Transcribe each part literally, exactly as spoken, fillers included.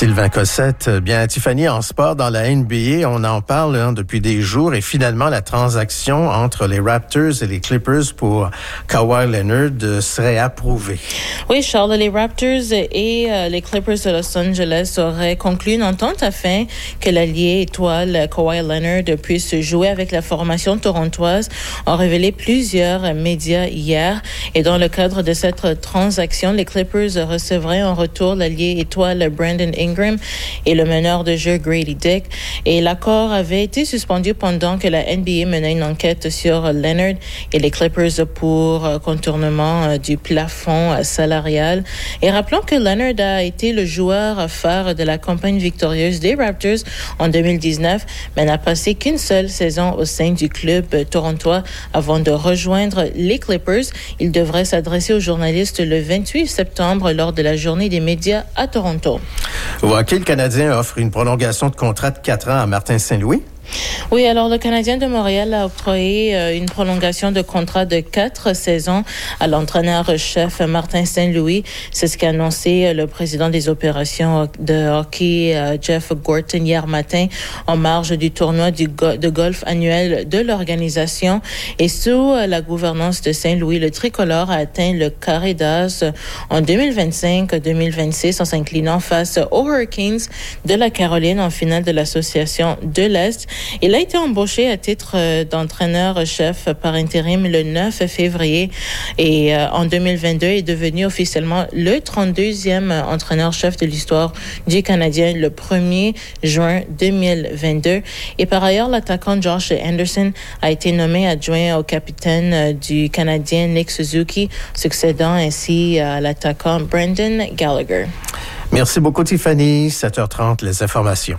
Sylvain Cossette, bien Tiffany, en sport dans la N B A, on en parle hein, depuis des jours et finalement la transaction entre les Raptors et les Clippers pour Kawhi Leonard serait approuvée. Oui, Charles, les Raptors et euh, les Clippers de Los Angeles auraient conclu une entente afin que l'allié étoile Kawhi Leonard puisse jouer avec la formation torontoise, ont révélé plusieurs médias hier. Et dans le cadre de cette transaction, les Clippers recevraient en retour l'allié étoile Brandon Ingram et le meneur de jeu Grady Dick. Et l'accord avait été suspendu pendant que la N B A menait une enquête sur Leonard et les Clippers pour contournement du plafond salarial. Et rappelons que Leonard a été le joueur phare de la campagne victorieuse des Raptors en deux mille dix-neuf, mais n'a passé qu'une seule saison au sein du club torontois avant de rejoindre les Clippers. Il devrait s'adresser aux journalistes le vingt-huit septembre lors de la journée des médias à Toronto. Au hockey, le Canadien offre une prolongation de contrat de quatre ans à Martin Saint-Louis. Oui, alors le Canadien de Montréal a octroyé euh, une prolongation de contrat de quatre saisons à l'entraîneur-chef Martin Saint-Louis. C'est ce qu'a annoncé euh, le président des opérations de hockey, euh, Jeff Gorton, hier matin, en marge du tournoi du go- de golf annuel de l'organisation. Et sous euh, la gouvernance de Saint-Louis, le tricolore a atteint le carré d'as en deux mille vingt-cinq deux mille vingt-six en s'inclinant face aux Hurricanes de la Caroline en finale de l'Association de l'Est. Il a été embauché à titre d'entraîneur-chef par intérim le neuf février et euh, en deux mille vingt-deux est devenu officiellement le trente-deuxième entraîneur-chef de l'histoire du Canadien le premier juin deux mille vingt-deux. Et par ailleurs, l'attaquant Josh Anderson a été nommé adjoint au capitaine du Canadien Nick Suzuki, succédant ainsi à l'attaquant Brendan Gallagher. Merci beaucoup Tiffany. sept heures trente, les informations.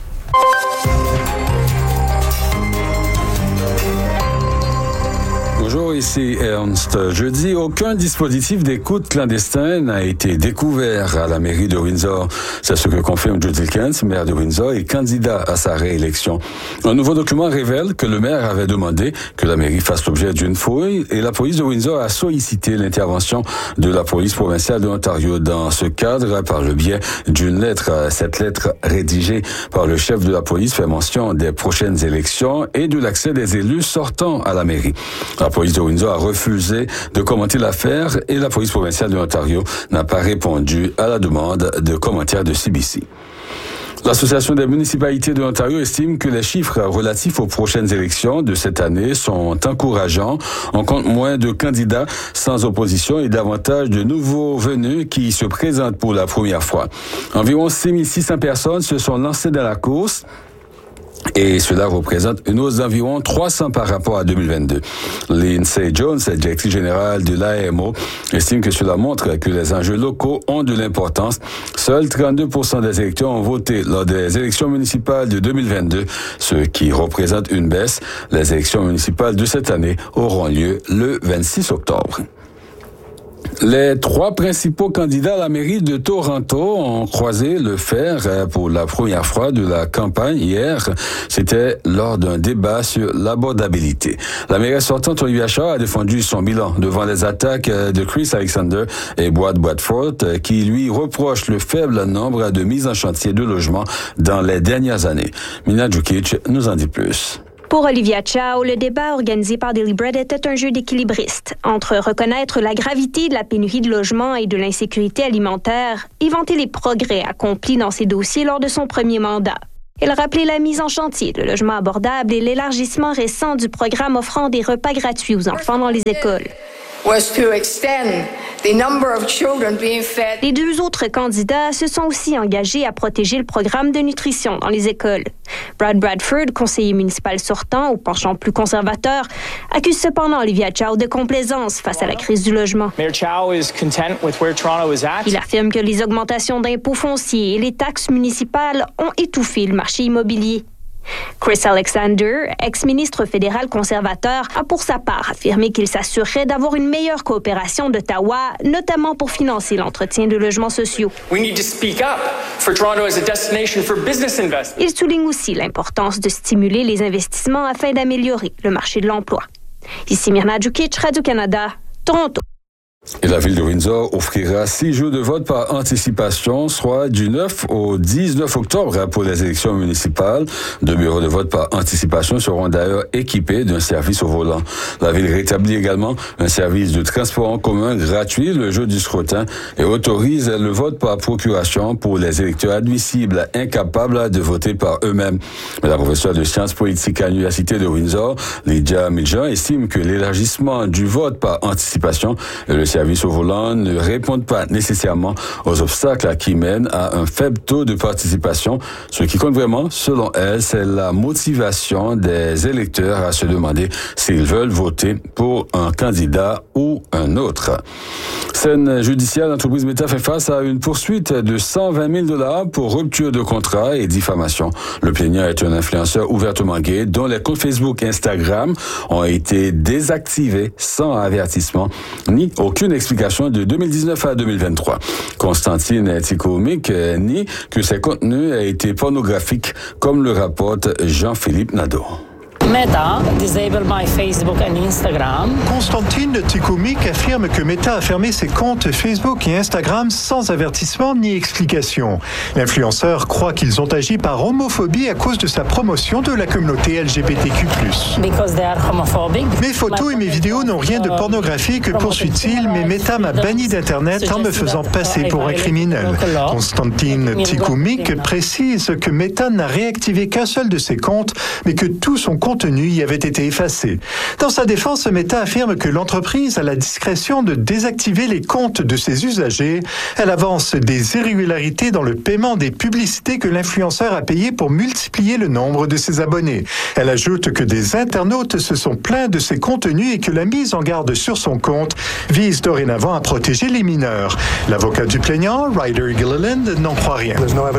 Bonjour, ici Ernst. Jeudi, aucun dispositif d'écoute clandestin n'a été découvert à la mairie de Windsor. C'est ce que confirme Joe Dilkens, maire de Windsor et candidat à sa réélection. Un nouveau document révèle que le maire avait demandé que la mairie fasse l'objet d'une fouille et la police de Windsor a sollicité l'intervention de la police provinciale de l'Ontario dans ce cadre par le biais d'une lettre. Cette lettre rédigée par le chef de la police fait mention des prochaines élections et de l'accès des élus sortant à la mairie. La police de Windsor a refusé de commenter l'affaire et la police provinciale de l'Ontario n'a pas répondu à la demande de commentaires de C B C. L'Association des municipalités de l'Ontario estime que les chiffres relatifs aux prochaines élections de cette année sont encourageants. On compte moins de candidats sans opposition et davantage de nouveaux venus qui se présentent pour la première fois. Environ six mille six cents personnes se sont lancées dans la course. Et cela représente une hausse d'environ trois cents par rapport à deux mille vingt-deux. Lindsay Jones, directrice générale de l'A M O, estime que cela montre que les enjeux locaux ont de l'importance. Seuls trente-deux pour cent des électeurs ont voté lors des élections municipales de deux mille vingt-deux, ce qui représente une baisse. Les élections municipales de cette année auront lieu le vingt-six octobre. Les trois principaux candidats à la mairie de Toronto ont croisé le fer pour la première fois de la campagne hier. C'était lors d'un débat sur l'abordabilité. La mairesse sortante Olivia Shaw a défendu son bilan devant les attaques de Chris Alexander et Brad Bradford qui lui reprochent le faible nombre de mises en chantier de logements dans les dernières années. Mina Djukic nous en dit plus. Pour Olivia Chow, le débat organisé par Daily Bread était un jeu d'équilibriste entre reconnaître la gravité de la pénurie de logements et de l'insécurité alimentaire et vanter les progrès accomplis dans ces dossiers lors de son premier mandat. Elle rappelait la mise en chantier de logements abordables et l'élargissement récent du programme offrant des repas gratuits aux enfants dans les écoles. Was to extend the number of children being fed. Les deux autres candidats se sont aussi engagés à protéger le programme de nutrition dans les écoles. Brad Bradford, conseiller municipal sortant au penchant plus conservateur, accuse cependant Olivia Chow de complaisance face à la crise du logement. Mayor Chow is content with where Toronto is at. Il affirme que les augmentations d'impôts fonciers et les taxes municipales ont étouffé le marché immobilier. Chris Alexander, ex-ministre fédéral conservateur, a pour sa part affirmé qu'il s'assurerait d'avoir une meilleure coopération d'Ottawa, notamment pour financer l'entretien de logements sociaux. We need to speak up for Toronto as a destination for business investment. Il souligne aussi l'importance de stimuler les investissements afin d'améliorer le marché de l'emploi. Ici Mirna Djukic, Radio-Canada, Toronto. Et la ville de Windsor offrira six jours de vote par anticipation, soit du neuf au dix-neuf octobre pour les élections municipales. Deux bureaux de vote par anticipation seront d'ailleurs équipés d'un service au volant. La ville rétablit également un service de transport en commun gratuit le jour du scrutin et autorise le vote par procuration pour les électeurs admissibles, incapables de voter par eux-mêmes. Mais la professeure de sciences politiques à l'Université de Windsor, Lydia Miljan, estime que l'élargissement du vote par anticipation et le service au volant ne répondent pas nécessairement aux obstacles qui mènent à un faible taux de participation. Ce qui compte vraiment, selon elle, c'est la motivation des électeurs à se demander s'ils veulent voter pour un candidat ou un autre. Scène judiciaire, l'entreprise Meta fait face à une poursuite de cent vingt mille dollars pour rupture de contrat et diffamation. Le plaignant est un influenceur ouvertement gay dont les comptes Facebook et Instagram ont été désactivés sans avertissement ni aucune explication de deux mille dix-neuf à deux mille vingt-trois. Constantine Tikoumik nie que ses contenus aient été pornographiques, comme le rapporte Jean-Philippe Nadeau. Meta disable my Facebook and Instagram. Constantine Tikoumik affirme que Meta a fermé ses comptes Facebook et Instagram sans avertissement ni explication. L'influenceur croit qu'ils ont agi par homophobie à cause de sa promotion de la communauté L G B T Q plus. Because they are homophobic. Mes photos et mes vidéos n'ont rien de pornographique, poursuit-il, mais Meta m'a banni d'Internet en me faisant passer pour un criminel. Constantine Tikoumik précise que Meta n'a réactivé qu'un seul de ses comptes, mais que tout son contenu y avait été effacé. Dans sa défense, Meta affirme que l'entreprise a la discrétion de désactiver les comptes de ses usagers. Elle avance des irrégularités dans le paiement des publicités que l'influenceur a payées pour multiplier le nombre de ses abonnés. Elle ajoute que des internautes se sont plaints de ses contenus et que la mise en garde sur son compte vise dorénavant à protéger les mineurs. L'avocat du plaignant, Ryder Gilliland, n'en croit rien.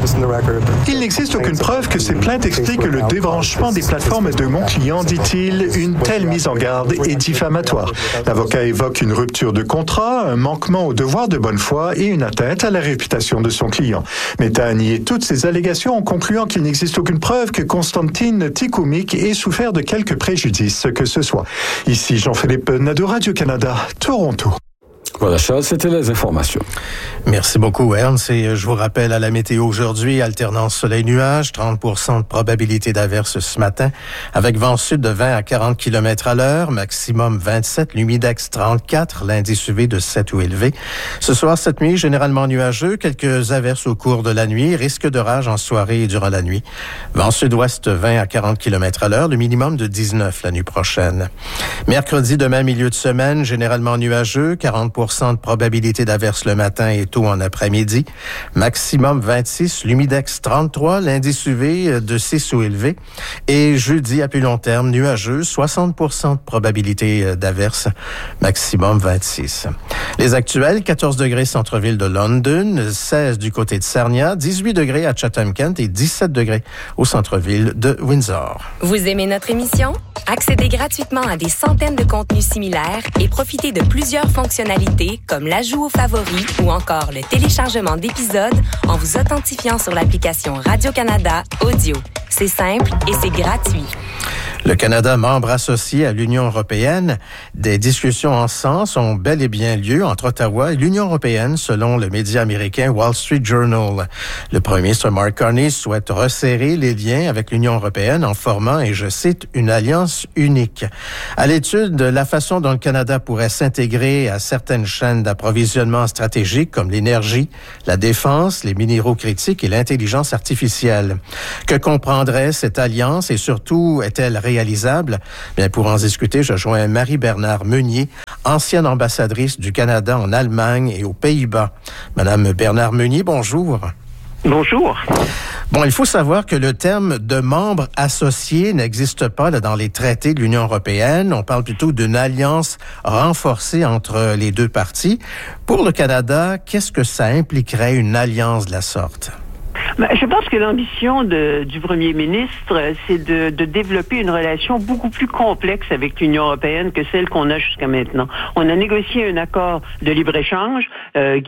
Il n'existe aucune preuve que ces plaintes expliquent le débranchement des plateformes de mon client, dit-il. Une telle mise en garde est diffamatoire. L'avocat évoque une rupture de contrat, un manquement au devoir de bonne foi et une atteinte à la réputation de son client. Meta a nié toutes ces allégations en concluant qu'il n'existe aucune preuve que Constantine Tikoumik ait souffert de quelque préjudice que ce soit. Ici Jean-Philippe Nadeau, Radio-Canada, Toronto. Voilà, Charles, c'était les informations. Merci beaucoup, Ernst. Et je vous rappelle à la météo aujourd'hui, alternance soleil-nuage, trente pour cent de probabilité d'averse ce matin, avec vent sud de vingt à quarante kilomètres à l'heure, maximum vingt-sept, l'humidex trente-quatre, l'indice U V de sept ou élevé. Ce soir, cette nuit, généralement nuageux, quelques averses au cours de la nuit, risque d'orage en soirée et durant la nuit. Vent sud-ouest vingt à quarante kilomètres à l'heure, le minimum de dix-neuf la nuit prochaine. Mercredi, demain, milieu de semaine, généralement nuageux, quarante pour cent de probabilité d'averse le matin et tôt en après-midi. Maximum vingt-six, l'humidex trente-trois, l'indice U V de six ou élevé. Et jeudi, à plus long terme, nuageux, soixante pour cent de probabilité d'averse, maximum vingt-six. Les actuels, quatorze degrés centre-ville de London, seize du côté de Sarnia, dix-huit degrés à Chatham-Kent et dix-sept degrés au centre-ville de Windsor. Vous aimez notre émission? Accédez gratuitement à des centaines de contenus similaires et profitez de plusieurs fonctionnalités comme l'ajout aux favoris ou encore le téléchargement d'épisodes en vous authentifiant sur l'application Radio-Canada Audio. C'est simple et c'est gratuit. Le Canada, membre associé à l'Union européenne, des discussions en ce sens ont bel et bien lieu entre Ottawa et l'Union européenne, selon le média américain Wall Street Journal. Le premier ministre Mark Carney souhaite resserrer les liens avec l'Union européenne en formant, et je cite, une alliance unique. À l'étude de la façon dont le Canada pourrait s'intégrer à certaines chaînes d'approvisionnement stratégiques comme l'énergie, la défense, les minéraux critiques et l'intelligence artificielle. Que comprendrait cette alliance et surtout est-elle réalisable? Bien, pour en discuter, je joins Marie-Bernard Meunier, ancienne ambassadrice du Canada en Allemagne et aux Pays-Bas. Madame Bernard Meunier, bonjour. Bonjour. Bon, il faut savoir que le terme de membre associé n'existe pas là, dans les traités de l'Union européenne. On parle plutôt d'une alliance renforcée entre les deux parties. Pour le Canada, qu'est-ce que ça impliquerait, une alliance de la sorte? Ben, je pense que l'ambition de, du premier ministre, c'est de, de développer une relation beaucoup plus complexe avec l'Union européenne que celle qu'on a jusqu'à maintenant. On a négocié un accord de libre-échange euh, qui est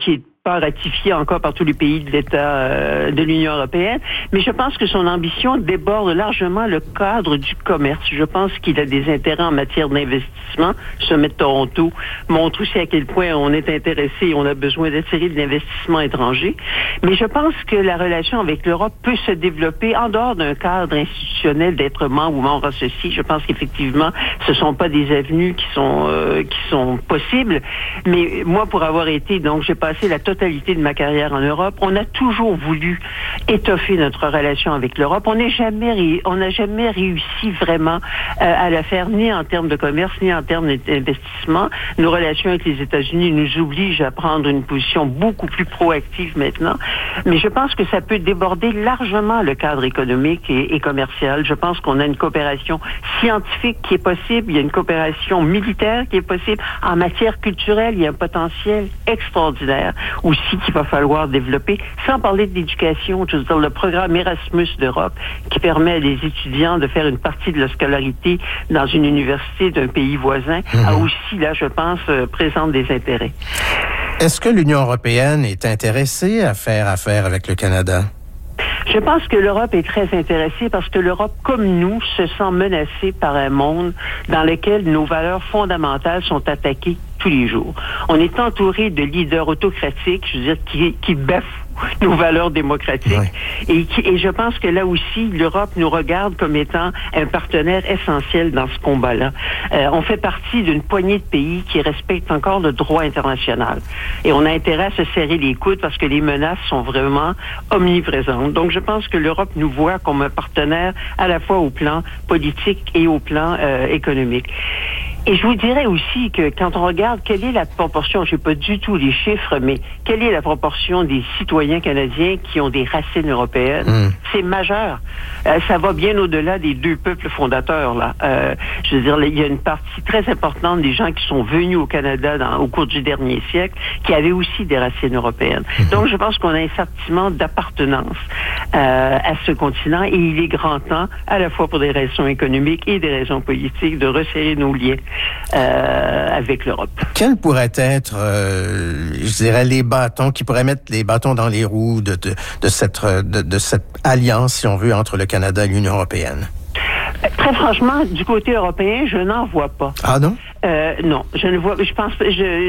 pas ratifié encore par tous les pays de l'État euh, de l'Union européenne, mais je pense que son ambition déborde largement le cadre du commerce. Je pense qu'il a des intérêts en matière d'investissement. Le sommet de Toronto montre aussi à quel point on est intéressé et on a besoin d'attirer de l'investissement étranger. Mais je pense que la relation avec l'Europe peut se développer en dehors d'un cadre institutionnel d'être membre ou membre associé. Je pense qu'effectivement, ce sont pas des avenues qui sont euh, qui sont possibles. Mais moi, pour avoir été, donc j'ai passé la totalité de ma carrière en Europe, on a toujours voulu étoffer notre relation avec l'Europe. On n'a jamais, on n'a jamais réussi vraiment euh, à la faire, ni en termes de commerce, ni en termes d'investissement. Nos relations avec les États-Unis nous obligent à prendre une position beaucoup plus proactive maintenant. Mais je pense que ça peut déborder largement le cadre économique et, et commercial. Je pense qu'on a une coopération scientifique qui est possible, il y a une coopération militaire qui est possible. En matière culturelle, il y a un potentiel extraordinaire aussi qu'il va falloir développer, sans parler de l'éducation. Je veux dire, le programme Erasmus d'Europe qui permet à des étudiants de faire une partie de leur scolarité dans une université d'un pays voisin, mmh. a aussi, là, je pense, euh, présente des intérêts. Est-ce que l'Union européenne est intéressée à faire affaire avec le Canada? Je pense que l'Europe est très intéressée parce que l'Europe, comme nous, se sent menacée par un monde dans lequel nos valeurs fondamentales sont attaquées tous les jours. On est entouré de leaders autocratiques, je veux dire, qui, qui bafouent nos valeurs démocratiques. Oui. Et, qui, et je pense que là aussi, l'Europe nous regarde comme étant un partenaire essentiel dans ce combat-là. Euh, on fait partie d'une poignée de pays qui respectent encore le droit international. Et on a intérêt à se serrer les coudes parce que les menaces sont vraiment omniprésentes. Donc, je pense que l'Europe nous voit comme un partenaire à la fois au plan politique et au plan euh, économique. Et je vous dirais aussi que quand on regarde quelle est la proportion, je n'ai pas du tout les chiffres, mais quelle est la proportion des citoyens canadiens qui ont des racines européennes, mmh. c'est majeur. Euh, ça va bien au-delà des deux peuples fondateurs, là. Euh, je veux dire, il y a une partie très importante des gens qui sont venus au Canada dans, au cours du dernier siècle qui avaient aussi des racines européennes. Mmh. Donc, je pense qu'on a un sentiment d'appartenance euh, à ce continent et il est grand temps, à la fois pour des raisons économiques et des raisons politiques, de resserrer nos liens Euh, avec l'Europe. Quels pourraient être, euh, je dirais, les bâtons qui pourraient mettre les bâtons dans les roues de, de, de, cette, de, de cette alliance, si on veut, entre le Canada et l'Union européenne? Très franchement, du côté européen, je n'en vois pas. Ah non? Euh, non, je ne vois. Je pense. Je,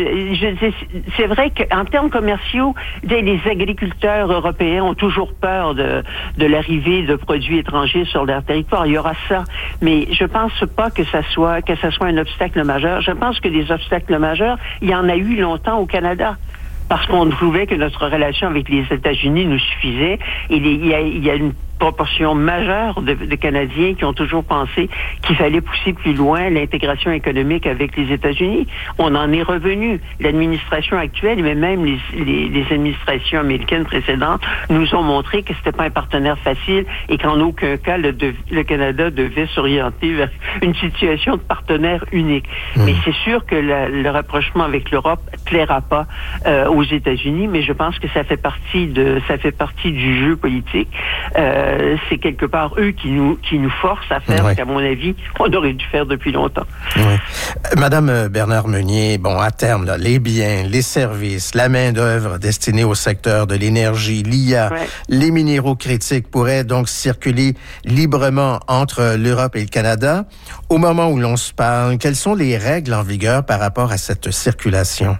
je, c'est vrai qu'en termes commerciaux, les agriculteurs européens ont toujours peur de, de l'arrivée de produits étrangers sur leur territoire. Il y aura ça, mais je pense pas que ça soit que ça soit un obstacle majeur. Je pense que des obstacles majeurs, il y en a eu longtemps au Canada. Parce qu'on trouvait que notre relation avec les États-Unis nous suffisait. Et les, il, y a, il y a une proportion majeure de, de Canadiens qui ont toujours pensé qu'il fallait pousser plus loin l'intégration économique avec les États-Unis. On en est revenu. L'administration actuelle, mais même les, les, les administrations américaines précédentes, nous ont montré que c'était pas un partenaire facile et qu'en aucun cas le, de, le Canada devait s'orienter vers une situation de partenaire unique. Mmh. Mais c'est sûr que la, le rapprochement avec l'Europe plaira pas euh, aux États-Unis, mais je pense que ça fait partie de ça fait partie du jeu politique. Euh, c'est quelque part eux qui nous qui nous forcent à faire, ouais. qu'à mon avis, on aurait dû faire depuis longtemps. Ouais. Madame Bernard Meunier, bon, à terme, là, les biens, les services, la main-d'œuvre destinée au secteur de l'énergie, l'I A, ouais. les minéraux critiques pourraient donc circuler librement entre l'Europe et le Canada. Au moment où l'on se parle, quelles sont les règles en vigueur par rapport à cette circulation?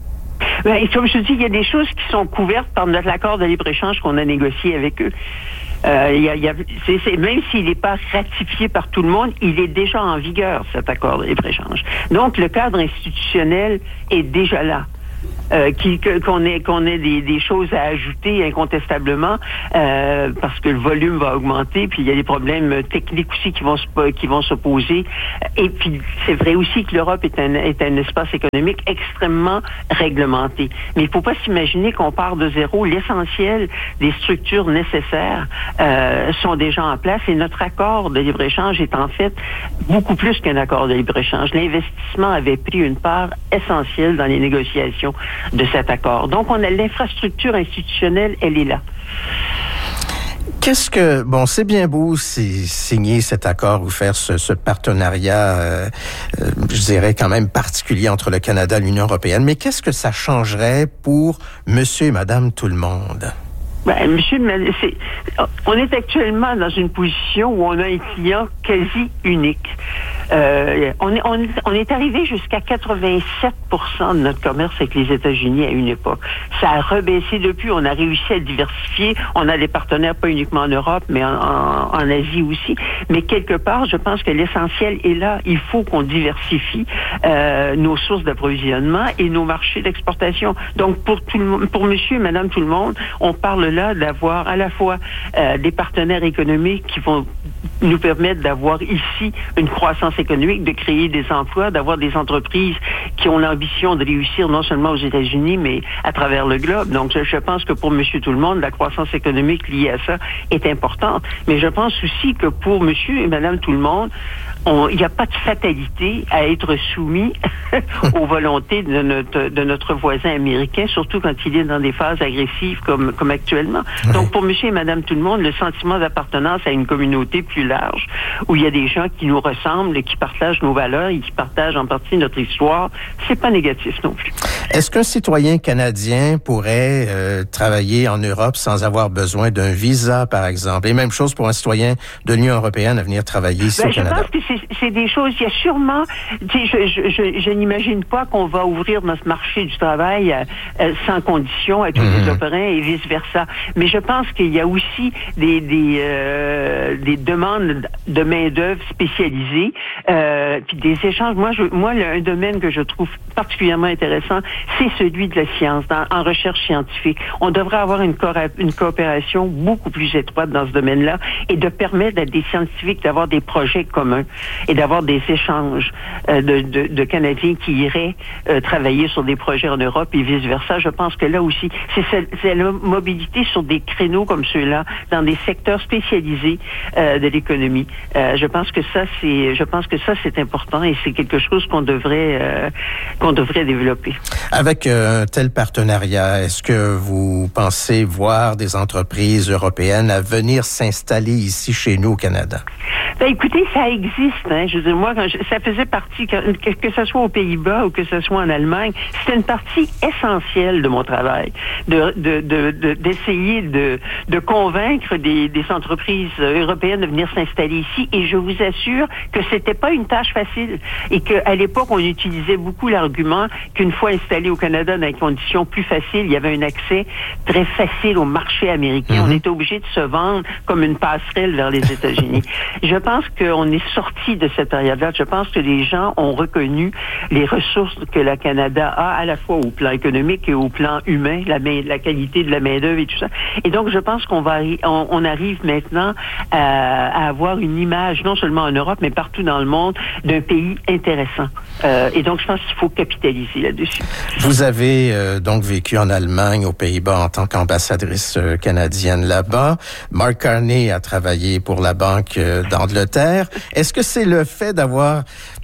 Ben, comme je dis, il y a des choses qui sont couvertes par notre accord de libre-échange qu'on a négocié avec eux. Euh, il y a, il y a, c'est, c'est, même s'il n'est pas ratifié par tout le monde, il est déjà en vigueur, cet accord de libre-échange. Donc, le cadre institutionnel est déjà là. Euh, qui, que, qu'on ait qu'on ait des, des choses à ajouter incontestablement euh, parce que le volume va augmenter, puis il y a des problèmes techniques aussi qui vont se, qui vont se poser. Et puis c'est vrai aussi que l'Europe est un est un espace économique extrêmement réglementé. Mais il faut pas s'imaginer qu'on part de zéro. L'essentiel des structures nécessaires euh, sont déjà en place et notre accord de libre-échange est en fait beaucoup plus qu'un accord de libre-échange. L'investissement avait pris une part essentielle dans les négociations de cet accord. Donc, on a l'infrastructure institutionnelle, elle est là. Qu'est-ce que... Bon, c'est bien beau si, signer cet accord ou faire ce, ce partenariat, euh, euh, je dirais quand même particulier entre le Canada et l'Union européenne, mais qu'est-ce que ça changerait pour monsieur et madame tout le monde? Ben, monsieur, c'est, on est actuellement dans une position où on a un client quasi unique. Euh, on, est, on, est, on est arrivé jusqu'à quatre-vingt-sept pour cent de notre commerce avec les États-Unis à une époque. Ça a rebaissé depuis. On a réussi à diversifier. On a des partenaires pas uniquement en Europe, mais en, en, en Asie aussi. Mais quelque part, je pense que l'essentiel est là. Il faut qu'on diversifie euh, nos sources d'approvisionnement et nos marchés d'exportation. Donc, pour tout le monde, pour monsieur et madame tout le monde, on parle là d'avoir à la fois euh, des partenaires économiques qui vont nous permettre d'avoir ici une croissance économique, de créer des emplois, d'avoir des entreprises qui ont l'ambition de réussir non seulement aux États-Unis, mais à travers le globe. Donc, je, je pense que pour monsieur tout le monde, la croissance économique liée à ça est importante. Mais je pense aussi que pour monsieur et madame tout le monde, il n'y a pas de fatalité à être soumis aux volontés de notre, de notre voisin américain, surtout quand il est dans des phases agressives comme, comme actuellement. Oui. Donc, pour monsieur et madame tout le monde, le sentiment d'appartenance à une communauté plus large, où il y a des gens qui nous ressemblent, qui partagent nos valeurs et qui partagent en partie notre histoire, c'est pas négatif non plus. Est-ce qu'un citoyen canadien pourrait euh, travailler en Europe sans avoir besoin d'un visa, par exemple? Et même chose pour un citoyen de l'Union européenne à venir travailler ici ben, au Canada. Je pense que c'est, c'est des choses, il y a sûrement, tu sais, je, je, je, je n'imagine pas qu'on va ouvrir notre marché du travail euh, euh, sans condition à tous mmh. les opérants et vice-versa. Mais je pense qu'il y a aussi des, des, euh, des demandes de main-d'œuvre spécialisée, euh, puis des échanges. Moi, je, moi, le, un domaine que je trouve particulièrement intéressant, c'est celui de la science, dans, en recherche scientifique. On devrait avoir une, co- une coopération beaucoup plus étroite dans ce domaine-là et de permettre à des scientifiques d'avoir des projets communs et d'avoir des échanges euh, de, de, de Canadiens qui iraient euh, travailler sur des projets en Europe et vice-versa. Je pense que là aussi, c'est, c'est, c'est la mobilité sur des créneaux comme ceux-là, dans des secteurs spécialisés euh, de l'économie. Euh, je pense que ça, c'est, je pense que ça, c'est important et c'est quelque chose qu'on devrait, euh, qu'on devrait développer. Avec euh, un tel partenariat, est-ce que vous pensez voir des entreprises européennes à venir s'installer ici chez nous au Canada? Ben, écoutez, ça existe. Hein. Je veux dire, moi, quand je, ça faisait partie, que, que, que ce soit aux Pays-Bas ou que ce soit en Allemagne, c'était une partie essentielle de mon travail, de, de, de, de d'essayer de, de convaincre des, des entreprises européennes de venir s'installer ici. Et je vous assure que c'était pas une tâche facile et qu'à l'époque, on utilisait beaucoup l'argument qu'une fois installé au Canada dans des conditions plus faciles, il y avait un accès très facile au marché américain. Mm-hmm. On était obligé de se vendre comme une passerelle vers les États-Unis. Je pense qu'on est sorti de cette période-là. Je pense que les gens ont reconnu les ressources que le Canada a, à la fois au plan économique et au plan humain, la, main, la qualité de la main-d'œuvre et tout ça. Et donc, je pense qu'on va, on, on arrive maintenant à, à avoir une image, non seulement en Europe, mais partout dans le monde, d'un pays intéressant. Euh, et donc, je pense qu'il faut capitaliser là-dessus. Vous avez euh, donc vécu en Allemagne, aux Pays-Bas, en tant qu'ambassadrice euh, canadienne là-bas. Mark Carney a travaillé pour la Banque euh, d'Angleterre. Est-ce que c'est le fait d'avoir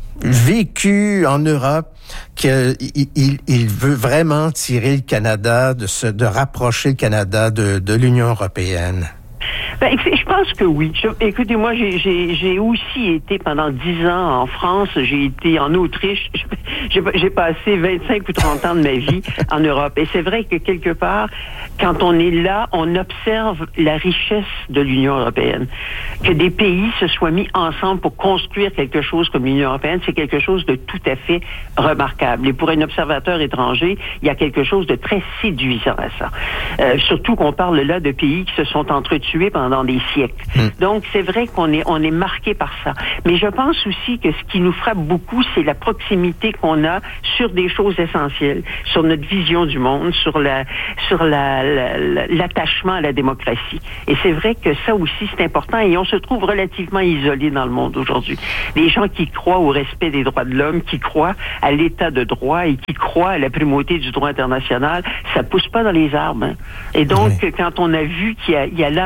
vécu en Europe qu'il il, il veut vraiment tirer le Canada, de, se, de rapprocher le Canada de, de l'Union européenne? Ben, je pense que oui. Je, écoutez, moi, j'ai, j'ai, j'ai aussi été pendant dix ans en France. J'ai été en Autriche. J'ai, j'ai passé vingt-cinq ou trente ans de ma vie en Europe. Et c'est vrai que quelque part, quand on est là, on observe la richesse de l'Union européenne. Que des pays se soient mis ensemble pour construire quelque chose comme l'Union européenne, c'est quelque chose de tout à fait remarquable. Et pour un observateur étranger, il y a quelque chose de très séduisant à ça. Euh, surtout qu'on parle là de pays qui se sont entretués pendant des siècles. Mmh. Donc, c'est vrai qu'on est, on est marqué par ça. Mais je pense aussi que ce qui nous frappe beaucoup, c'est la proximité qu'on a sur des choses essentielles, sur notre vision du monde, sur la, sur la, la, l'attachement à la démocratie. Et c'est vrai que ça aussi, c'est important et on se trouve relativement isolé dans le monde aujourd'hui. Les gens qui croient au respect des droits de l'homme, qui croient à l'état de droit et qui croient à la primauté du droit international, ça pousse pas dans les arbres. Hein. Et donc, oui. quand on a vu qu'il y a, il y a là un bassin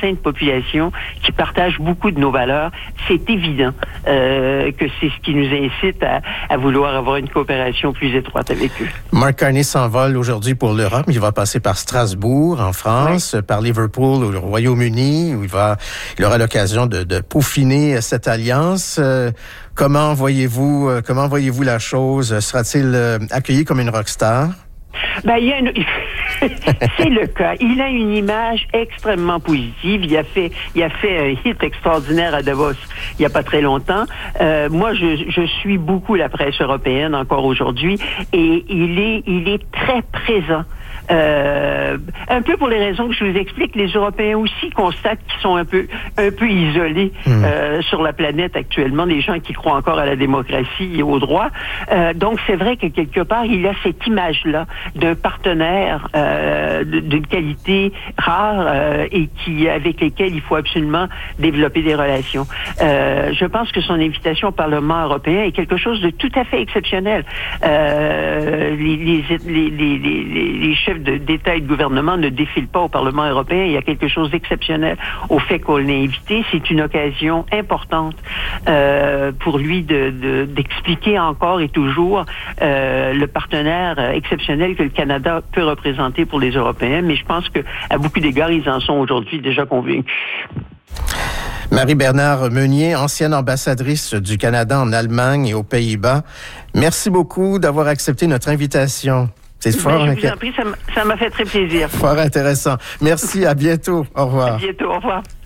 sein de population qui partagent beaucoup de nos valeurs. C'est évident euh, que c'est ce qui nous incite à, à vouloir avoir une coopération plus étroite avec eux. Mark Carney s'envole aujourd'hui pour l'Europe. Il va passer par Strasbourg, en France, ouais. par Liverpool, au Royaume-Uni, où il va, il aura l'occasion de, de peaufiner cette alliance. Euh, comment voyez-vous, euh, comment voyez-vous la chose? Sera-t-il euh, accueilli comme une rockstar? Ben, il y a une... C'est le cas. Il a une image extrêmement positive. Il a fait, il a fait un hit extraordinaire à Davos il y a pas très longtemps. Euh, moi, je, je suis beaucoup la presse européenne encore aujourd'hui, et il est, il est très présent. Euh, un peu pour les raisons que je vous explique, les Européens aussi constatent qu'ils sont un peu, un peu isolés mmh. euh, sur la planète actuellement, des gens qui croient encore à la démocratie et au droit. Euh, donc, c'est vrai que quelque part, il a cette image-là d'un partenaire euh, d'une qualité rare euh, et qui, avec lesquels il faut absolument développer des relations. Euh, je pense que son invitation au Parlement européen est quelque chose de tout à fait exceptionnel. Euh, les, les, les, les, les, les chefs d'État et de gouvernement ne défilent pas au Parlement européen. Il y a quelque chose d'exceptionnel au fait qu'on l'ait invité. C'est une occasion importante euh, pour lui de, de, d'expliquer encore et toujours euh, le partenaire exceptionnel que le Canada peut représenter pour les Européens. Mais je pense qu'à beaucoup d'égards, ils en sont aujourd'hui déjà convaincus. Marie-Bernard Meunier, ancienne ambassadrice du Canada en Allemagne et aux Pays-Bas, merci beaucoup d'avoir accepté notre invitation. C'est fort. Ben, je vous en prie, ça m'a fait très plaisir. Fort intéressant. Merci, à bientôt. Au revoir. À bientôt, au revoir.